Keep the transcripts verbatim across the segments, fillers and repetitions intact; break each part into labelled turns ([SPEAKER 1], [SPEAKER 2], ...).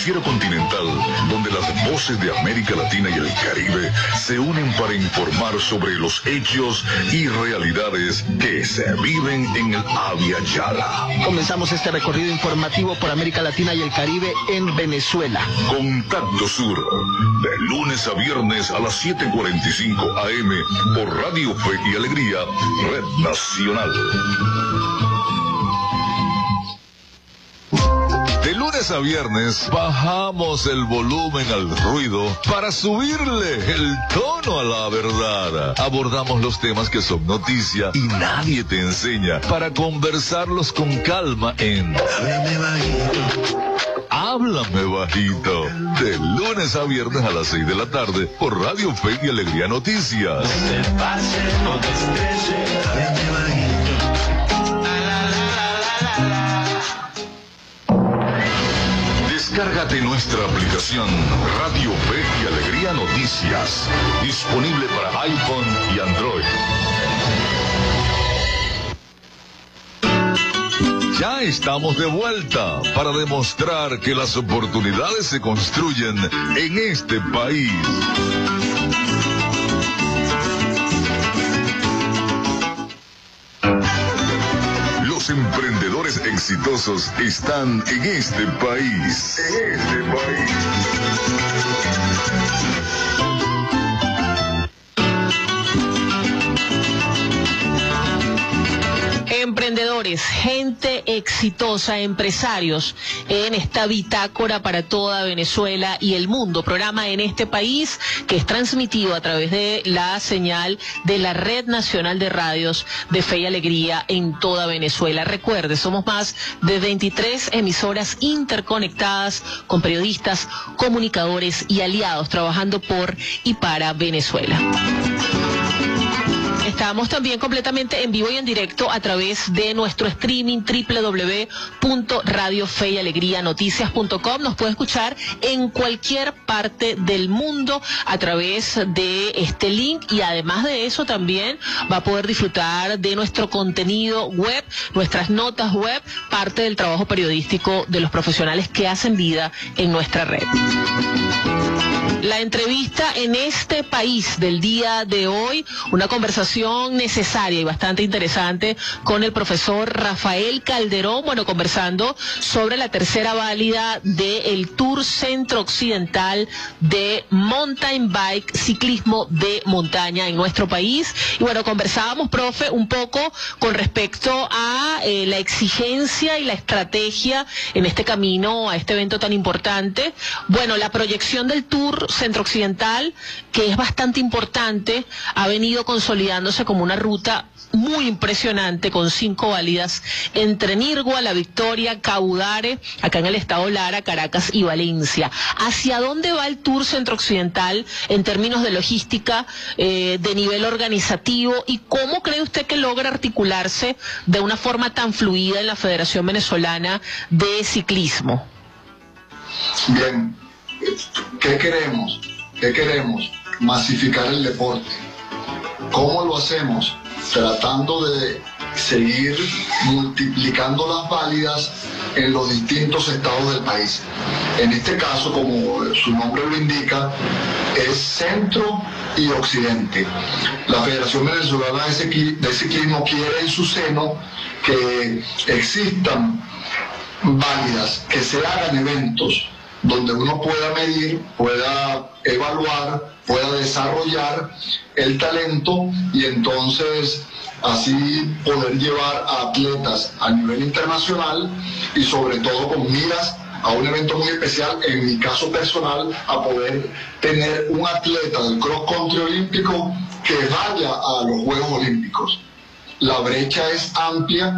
[SPEAKER 1] Noticiero Continental, donde las voces de América Latina y el Caribe se unen para informar sobre los hechos y realidades que se viven en el Abya Yala.
[SPEAKER 2] Comenzamos este recorrido informativo por América Latina y el Caribe en Venezuela.
[SPEAKER 1] Contacto Sur, de lunes a viernes a las siete cuarenta y cinco A M por Radio Fe y Alegría, Red Nacional. De lunes a viernes bajamos el volumen al ruido para subirle el tono a la verdad. Abordamos los temas que son noticia y nadie te enseña para conversarlos con calma en Háblame Bajito. Háblame Bajito. De lunes a viernes a las seis de la tarde por Radio Fe y Alegría Noticias.
[SPEAKER 3] No te pases, no te estreses, háblame bajito.
[SPEAKER 1] Descárgate nuestra aplicación Radio Fe y Alegría Noticias, disponible para iPhone y Android. Ya estamos de vuelta para demostrar que las oportunidades se construyen en este país. Los emprendedores exitosos están en este país. En este país.
[SPEAKER 4] Emprendedores, gente exitosa, empresarios en esta bitácora para toda Venezuela y el mundo, programa en este país que es transmitido a través de la señal de la Red Nacional de Radios de Fe y Alegría en toda Venezuela. Recuerde, somos más de veintitrés emisoras interconectadas con periodistas, comunicadores y aliados trabajando por y para Venezuela. Estamos también completamente en vivo y en directo a través de nuestro streaming doble u doble u doble u punto radio fe y alegría noticias punto com. Nos puede escuchar en cualquier parte del mundo a través de este link y además de eso también va a poder disfrutar de nuestro contenido web, nuestras notas web, parte del trabajo periodístico de los profesionales que hacen vida en nuestra red. La entrevista en este país del día de hoy, una conversación necesaria y bastante interesante con el profesor Rafael Calderón, bueno, conversando sobre la tercera válida del Tour Centro Occidental de Mountain Bike, ciclismo de montaña en nuestro país. Y bueno, conversábamos, profe, un poco con respecto a eh, la exigencia y la estrategia en este camino, a este evento tan importante. Bueno, la proyección del Tour Centro Occidental, que es bastante importante, ha venido consolidándose como una ruta muy impresionante con cinco válidas entre Nirgua, La Victoria, Caudare, acá en el estado Lara, Caracas y Valencia. ¿Hacia dónde va el Tour Centro Occidental en términos de logística, eh, de nivel organizativo, y cómo cree usted que logra articularse de una forma tan fluida en la Federación Venezolana de Ciclismo?
[SPEAKER 5] Bien, ¿qué queremos? ¿Qué queremos? Masificar el deporte. ¿Cómo lo hacemos? Tratando de seguir multiplicando las válidas en los distintos estados del país. En este caso, como su nombre lo indica, es centro y occidente. La Federación Venezolana de Ciclismo quiere en su seno que existan válidas, que se hagan eventos donde uno pueda medir, pueda evaluar, pueda desarrollar el talento y entonces así poder llevar a atletas a nivel internacional y sobre todo con miras a un evento muy especial, en mi caso personal, a poder tener un atleta del cross country olímpico que vaya a los Juegos Olímpicos. La brecha es amplia.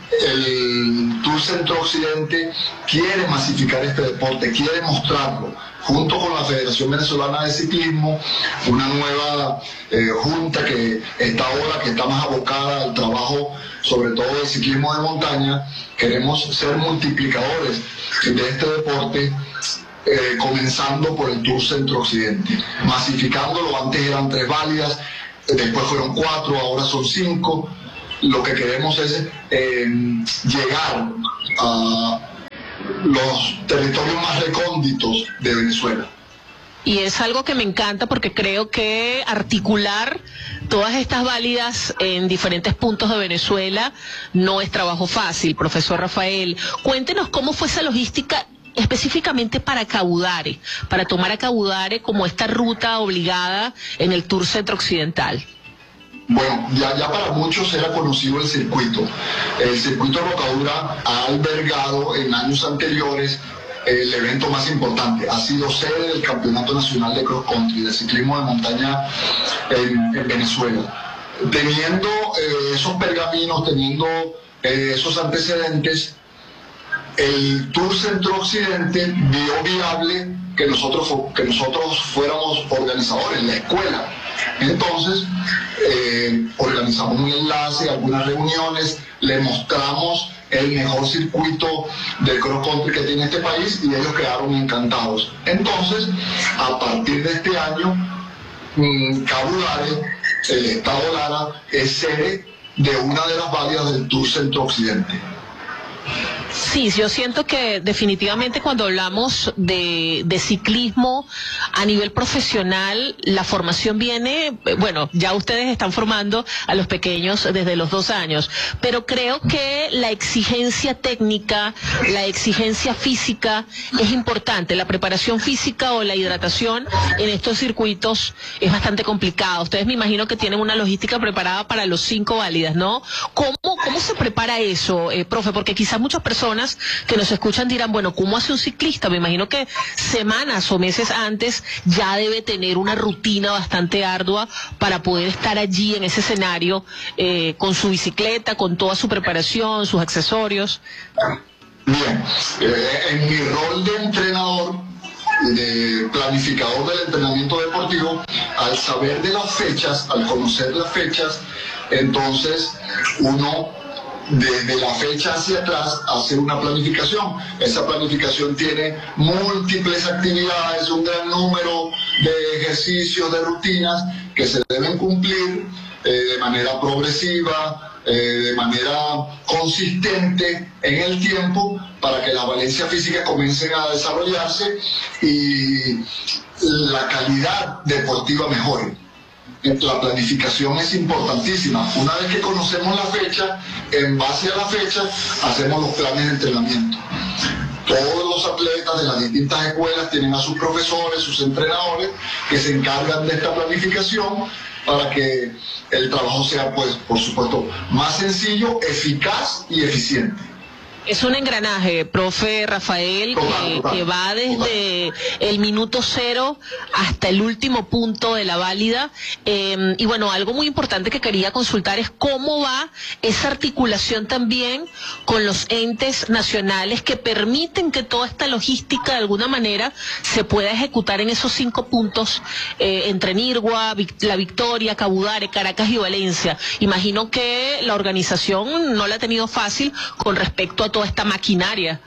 [SPEAKER 5] El Tour Centro Occidente quiere masificar este deporte, quiere mostrarlo, junto con la Federación Venezolana de Ciclismo, una nueva eh, junta que está ahora, que está más abocada al trabajo, sobre todo del ciclismo de montaña. Queremos ser multiplicadores de este deporte, eh, comenzando por el Tour Centro Occidente, masificándolo. Antes eran tres válidas, después fueron cuatro, ahora son cinco. Lo que queremos es eh, llegar a los territorios más recónditos de Venezuela.
[SPEAKER 4] Y es algo que me encanta porque creo que articular todas estas válidas en diferentes puntos de Venezuela no es trabajo fácil, profesor Rafael. Cuéntenos cómo fue esa logística específicamente para Cabudare, para tomar a Cabudare como esta ruta obligada en el Tour Centro-Occidental.
[SPEAKER 5] Bueno, ya, ya para muchos era conocido el circuito. El circuito Rocadura ha albergado en años anteriores el evento más importante. Ha sido sede del Campeonato Nacional de Cross Country, de ciclismo de montaña en, en Venezuela. Teniendo eh, esos pergaminos, teniendo eh, esos antecedentes, el Tour Centro-Occidente vio viable que nosotros, que nosotros fuéramos organizadores, la escuela. Entonces, eh, organizamos un enlace, algunas reuniones, le mostramos el mejor circuito del cross country que tiene este país y ellos quedaron encantados. Entonces, a partir de este año, mmm, Cabudare, el estado Lara, es sede de una de las válidas del Tour Centro-Occidente.
[SPEAKER 4] Sí, yo siento que definitivamente cuando hablamos de, de ciclismo a nivel profesional, la formación viene, bueno, ya ustedes están formando a los pequeños desde los dos años, pero creo que la exigencia técnica, la exigencia física es importante. La preparación física o la hidratación en estos circuitos es bastante complicado. Ustedes me imagino que tienen una logística preparada para los cinco válidas, ¿no? ¿Cómo, cómo se prepara eso, eh, profe? Porque quizás muchas personas que nos escuchan dirán, bueno, ¿cómo hace un ciclista? Me imagino que semanas o meses antes ya debe tener una rutina bastante ardua para poder estar allí en ese escenario eh, con su bicicleta, con toda su preparación, sus accesorios.
[SPEAKER 5] Bien, eh, en mi rol de entrenador, de planificador del entrenamiento deportivo, al saber de las fechas, al conocer las fechas, entonces uno desde la fecha hacia atrás hacer una planificación. Esa planificación tiene múltiples actividades, un gran número de ejercicios, de rutinas que se deben cumplir eh, de manera progresiva, eh, de manera consistente en el tiempo para que las valencias físicas comiencen a desarrollarse y la calidad deportiva mejore. La planificación es importantísima. Una vez que conocemos la fecha, en base a la fecha, hacemos los planes de entrenamiento. Todos los atletas de las distintas escuelas tienen a sus profesores, sus entrenadores, que se encargan de esta planificación para que el trabajo sea, pues, por supuesto, más sencillo, eficaz y eficiente.
[SPEAKER 4] Es un engranaje, profe Rafael, que, que va desde el minuto cero hasta el último punto de la válida. Eh, y bueno, algo muy importante que quería consultar es cómo va esa articulación también con los entes nacionales que permiten que toda esta logística de alguna manera se pueda ejecutar en esos cinco puntos eh, entre Nirgua, La Victoria, Cabudare, Caracas y Valencia. Imagino que la organización no la ha tenido fácil con respecto a toda esta maquinaria.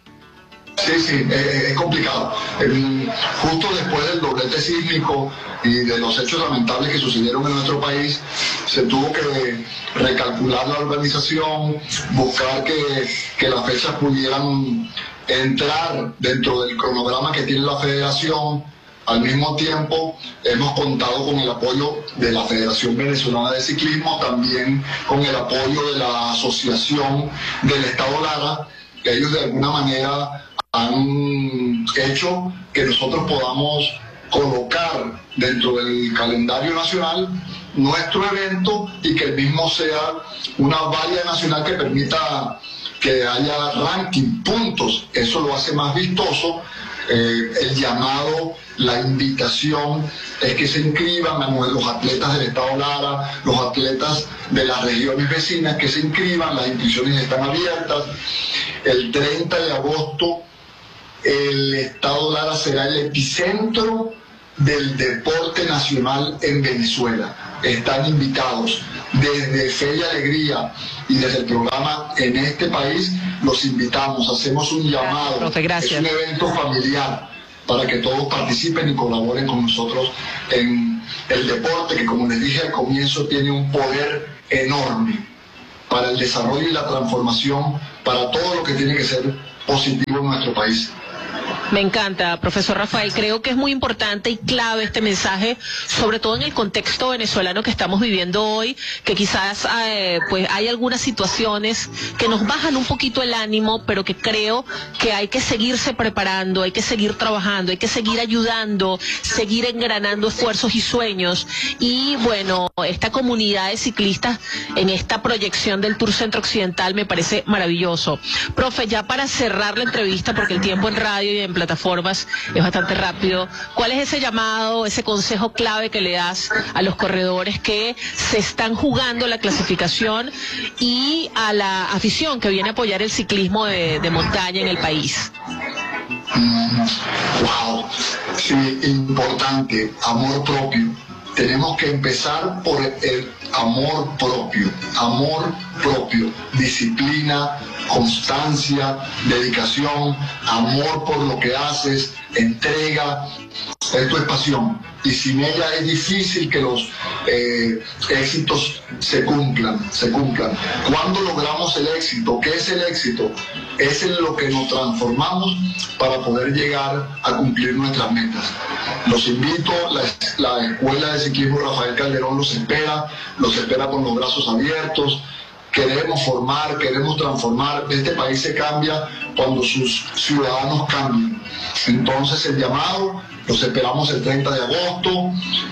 [SPEAKER 5] Sí, sí, eh, es complicado. Eh, justo después del doblete sísmico y de los hechos lamentables que sucedieron en nuestro país, se tuvo que recalcular la organización, buscar que, que las fechas pudieran entrar dentro del cronograma que tiene la federación. Al mismo tiempo, hemos contado con el apoyo de la Federación Venezolana de Ciclismo, también con el apoyo de la Asociación del Estado Lara, que ellos de alguna manera han hecho que nosotros podamos colocar dentro del calendario nacional nuestro evento y que el mismo sea una válida nacional que permita que haya ranking, puntos. Eso lo hace más vistoso. Eh, el llamado, la invitación es que se inscriban a los atletas del Estado Lara, los atletas de las regiones vecinas que se inscriban, las inscripciones están abiertas. El treinta de agosto el Estado Lara será el epicentro del deporte nacional en Venezuela. Están invitados desde Fe y Alegría y desde el programa En Este País, los invitamos, hacemos un llamado.
[SPEAKER 4] Profe, gracias.
[SPEAKER 5] Es un evento familiar para que todos participen y colaboren con nosotros en el deporte, que como les dije al comienzo tiene un poder enorme para el desarrollo y la transformación, para todo lo que tiene que ser positivo en nuestro país.
[SPEAKER 4] Me encanta, profesor Rafael. Creo que es muy importante y clave este mensaje, sobre todo en el contexto venezolano que estamos viviendo hoy, que quizás eh, pues hay algunas situaciones que nos bajan un poquito el ánimo, pero que creo que hay que seguirse preparando, hay que seguir trabajando, hay que seguir ayudando, seguir engranando esfuerzos y sueños. Y bueno, esta comunidad de ciclistas en esta proyección del Tour Centro Occidental me parece maravilloso. Profe, ya para cerrar la entrevista, porque el tiempo en radio y en plataformas es bastante rápido, ¿cuál es ese llamado, ese consejo clave que le das a los corredores que se están jugando la clasificación y a la afición que viene a apoyar el ciclismo de, de montaña en el país?
[SPEAKER 5] Mm, wow, sí, importante, amor propio. Tenemos que empezar por el amor propio, amor propio, disciplina, constancia, dedicación, amor por lo que haces, entrega. Esto es pasión y sin ella es difícil que los eh, éxitos se cumplan, se cumplan. ¿Cuándo logramos el éxito? ¿Qué es el éxito? Es en lo que nos transformamos para poder llegar a cumplir nuestras metas. Los invito, la, la Escuela de Ciclismo Rafael Calderón los espera, los espera con los brazos abiertos. Queremos formar, queremos transformar. Este país se cambia cuando sus ciudadanos cambian. Entonces el llamado, los esperamos el treinta de agosto.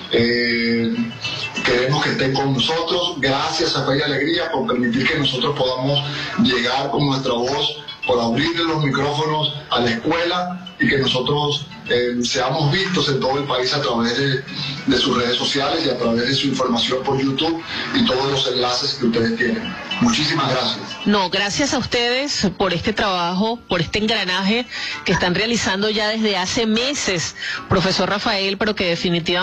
[SPEAKER 5] Eh, queremos que estén con nosotros. Gracias a Fe y Alegría por permitir que nosotros podamos llegar con nuestra voz, por abrirle los micrófonos a la escuela y que nosotros eh, seamos vistos en todo el país a través de, de sus redes sociales y a través de su información por YouTube y todos los enlaces que ustedes tienen. Muchísimas gracias.
[SPEAKER 4] No, gracias a ustedes por este trabajo, por este engranaje que están realizando ya desde hace meses, profesor Rafael, pero que definitivamente